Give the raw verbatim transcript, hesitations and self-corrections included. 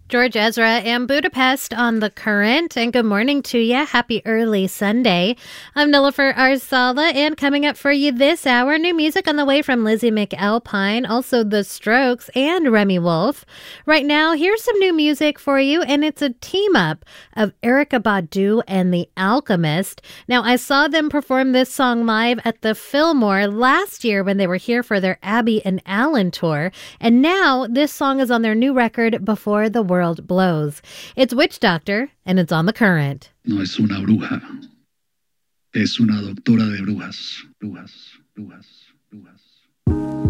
George Ezra and Budapest on The Current. And good morning to you. Happy early Sunday. I'm Nilofer Arzala, and coming up for you this hour, new music on the way from Lizzie McAlpine, also The Strokes and Remy Wolf. Right now, here's some new music for you, and it's a team-up of Erykah Badu and The Alchemist. Now, I saw them perform this song live at the Fillmore last year when they were here for their Abby and Alan tour, and now this song is on their new record, Before the World World Blows. It's Witch Doctor, and it's on The Current. No es una bruja. Es una doctora de brujas. Brujas, brujas, brujas.